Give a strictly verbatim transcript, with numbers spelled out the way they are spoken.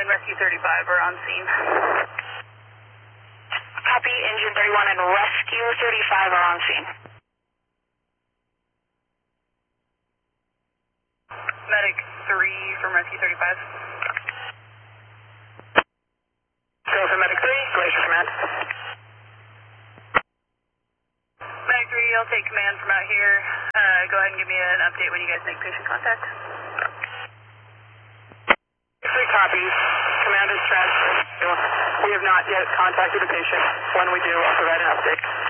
and Rescue thirty-five are on scene. Copy, Engine thirty-one and Rescue thirty-five are on scene. Medic three from Rescue thirty-five. Go for Medic three, Glacier Command. Medic three, I'll take command from out here. Uh, go ahead and give me an update when you guys make patient contact. Three copies. Command is transferred. We have not yet contacted the patient. When we do, I'll provide an update.